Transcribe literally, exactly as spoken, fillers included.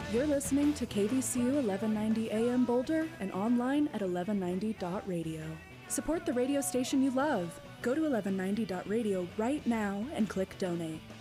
You're listening to K V C U eleven ninety A M Boulder and online at eleven ninety dot radio. Support the radio station you love. Go to eleven ninety dot radio right now and click donate.